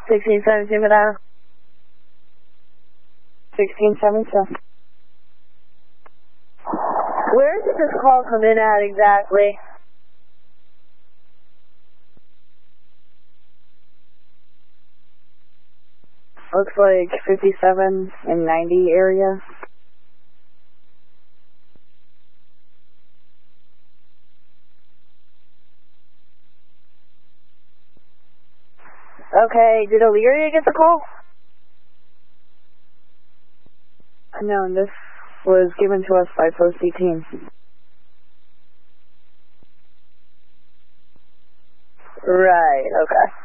1672 for that. 1672. Where did this call come in at exactly? Looks like 57 and 90 area. Okay, did Elyria get the call? No, and this was given to us by Post 18. Right, okay.